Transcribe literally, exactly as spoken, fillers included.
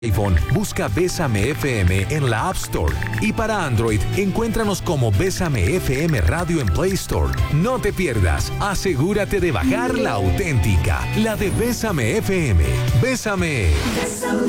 iPhone, busca Bésame F M en la App Store. Y para Android, encuéntranos como Bésame F M Radio en Play Store. No te pierdas, asegúrate de bajar la auténtica, la de Bésame F M. Bésame. Bésame.